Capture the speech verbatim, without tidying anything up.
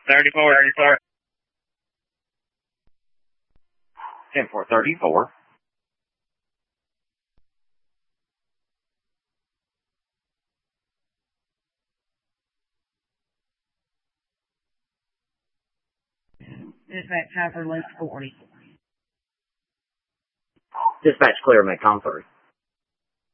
thirty-four, thirty-four. ten four thirty-four. Dispatch, Hyperloop forty. Dispatch clear, may come through.